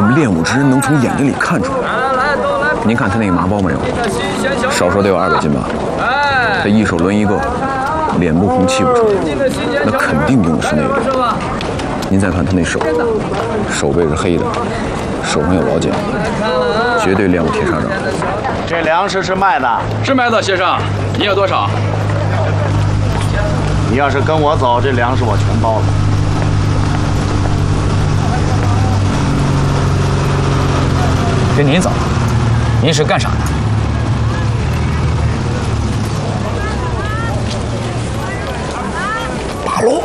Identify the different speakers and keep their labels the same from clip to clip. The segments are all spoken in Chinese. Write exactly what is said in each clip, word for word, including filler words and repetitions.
Speaker 1: 们练武之人能从眼睛里看出来。您看他那个麻包没有？少说得有二百斤吧。他一手抡一个，脸不红气不喘，那肯定用的是那个。您再看他那手，手背是黑的，手上有老茧，绝对练武铁砂掌。
Speaker 2: 这粮食是卖的，
Speaker 3: 是卖的，先生，你要多少？
Speaker 2: 你要是跟我走，这粮食我全包了。
Speaker 3: 跟您走，您是干啥的？
Speaker 2: 八路。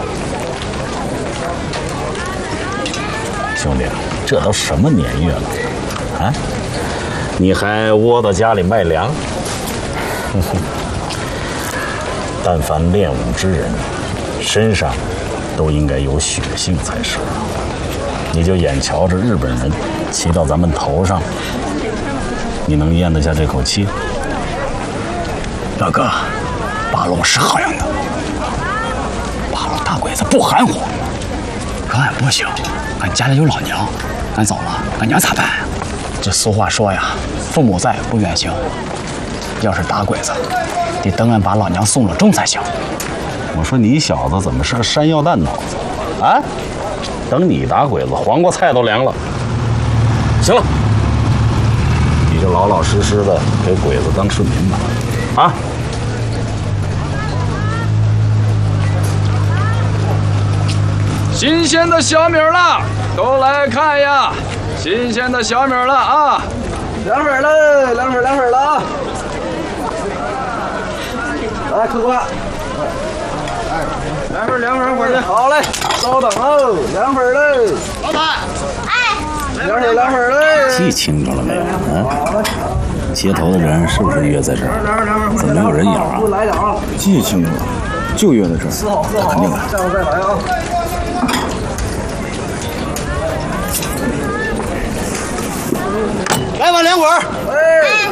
Speaker 4: 兄弟，这都什么年月了，啊？你还窝到家里卖粮？哼哼。但凡练武之人，身上都应该有血性才是。你就眼瞧着日本人骑到咱们头上，你能咽得下这口气？
Speaker 5: 大哥，八路是好样的，八路大鬼子不含糊，可俺不行，俺家里有老娘，俺走了，俺娘咋办？这俗话说呀，父母在，不远行。要是打鬼子，得等俺把老娘送了终才行。
Speaker 4: 我说你小子怎么是个山药蛋脑子啊？等你打鬼子，黄瓜菜都凉了。行了，你就老老实实的给鬼子当市民吧，啊！
Speaker 3: 新鲜的小米了，都来看呀！新鲜的小米了啊！
Speaker 6: 凉粉了，凉粉凉粉了啊！来，客官。凉粉凉粉，会儿去。好嘞，稍等喽，凉粉喽。老板，哎，凉粉凉粉嘞。
Speaker 4: 记清楚了没有？啊？接头的人是不是约在这儿？怎么没有人影啊？
Speaker 6: 来点啊！
Speaker 1: 记清楚了，就约在这儿。
Speaker 6: 四号，四号，
Speaker 1: 肯定来。
Speaker 6: 下午再来啊。
Speaker 2: 来碗凉粉。
Speaker 6: 哎。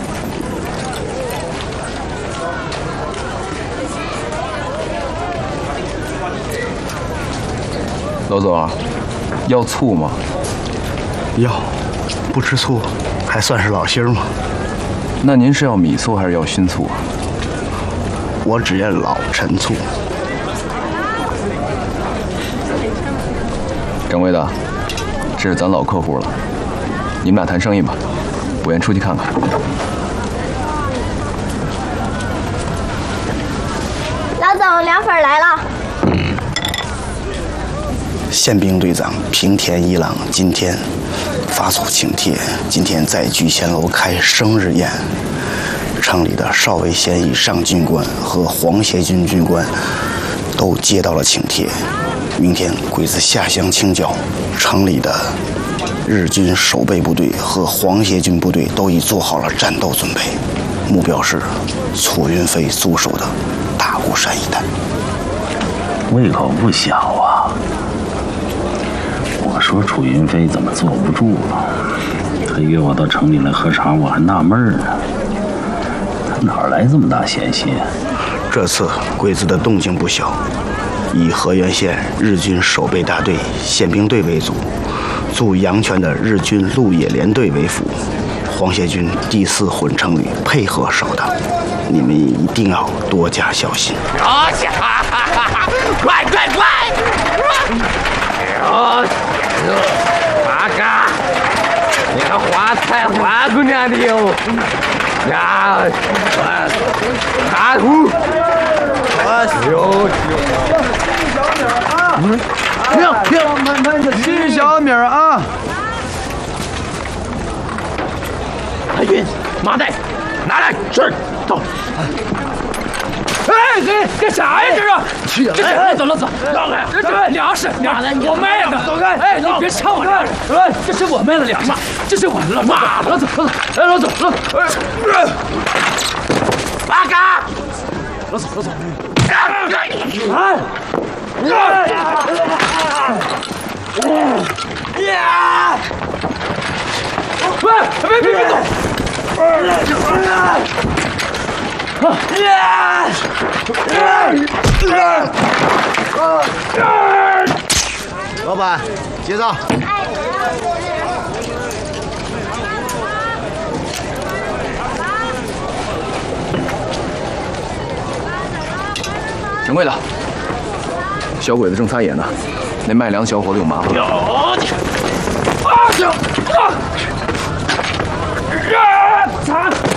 Speaker 1: 老总啊，要醋吗？
Speaker 2: 要，不吃醋还算是老心吗？
Speaker 1: 那您是要米醋还是要熏醋啊？
Speaker 2: 我只愿老陈醋。
Speaker 1: 掌柜的，这是咱老客户了，你们俩谈生意吧，我先出去看看。
Speaker 7: 老总，凉粉来了。
Speaker 2: 宪兵队长平田一郎今天发出请帖，今天在聚贤楼开生日宴。城里的少尉现役上军官和皇协军军官都接到了请帖，明天鬼子下乡清剿，城里的日军守备部队和皇协军部队都已做好了战斗准备，目标是楚云飞驻守的大孤山一带。
Speaker 4: 胃口不小啊！我说楚云飞怎么坐不住了？他约我到城里来喝茶，我还纳闷呢。他哪来这么大闲心？
Speaker 2: 这次鬼子的动静不小，以河源县日军守备大队宪兵队为主，驻阳泉的日军鹿野连队为辅，皇协军第四混成旅配合守挡，你们一定要多加小心。
Speaker 8: 好家伙，快快快！哎呦，八嘎！你看花菜花姑娘的哟，呀，大虎，哎呦，
Speaker 6: 停停，慢慢的，新小米啊！
Speaker 8: 海军，麻袋，拿来，是，走。
Speaker 3: 哎，这干啥呀？这是？这是走了走，让开！这这粮食，粮食我卖的，走开！哎，你别抢我粮食！哎，这是我卖的粮食，这是我的了，妈，老走老走，哎，老走老走，哎，
Speaker 8: 八嘎，
Speaker 3: 老走老走，
Speaker 8: 哎，呀，
Speaker 3: 喂，别别别走！
Speaker 2: 老板，结账。
Speaker 1: 掌柜的，小鬼子正撒野呢，那卖粮小伙子有麻烦。
Speaker 3: 有你！啊！行啊！啊！操！